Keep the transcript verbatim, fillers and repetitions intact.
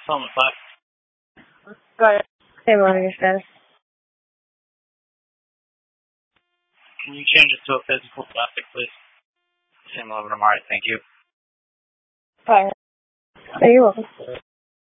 On the five. Got it. Table on your status. Can you change it to a physical plastic, please? Same level tomorrow, thank you. Fine. You're welcome.